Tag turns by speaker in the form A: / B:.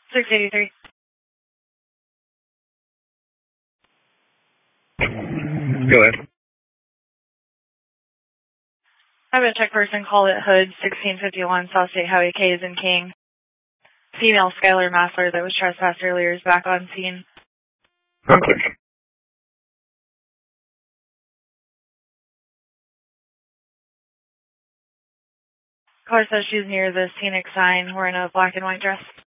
A: 683.
B: Go ahead.
A: I have a check person call at Hood, 1651 South State Highway K is in King. Female Skylar Massler that was trespassed earlier is back on scene.
B: Okay.
A: Caller says she's near the scenic sign wearing a black and white dress.